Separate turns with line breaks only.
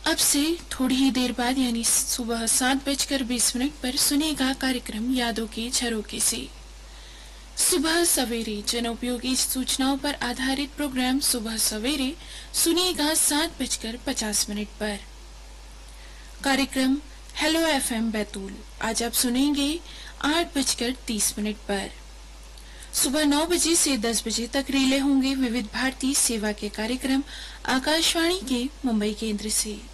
अब से थोड़ी ही देर बाद यानी सुबह 7:20 पर सुनेगा कार्यक्रम यादों के झरोके से। सुबह सवेरे जन उपयोगी सूचनाओं पर आधारित प्रोग्राम सुबह सवेरे सुनिएगा 7:50 पर। कार्यक्रम हेलो एफएम बैतूल आज आप सुनेंगे 8:30 पर। सुबह 9 बजे से 10 बजे तक रिले होंगे विविध भारती सेवा के कार्यक्रम आकाशवाणी के मुंबई केंद्र से।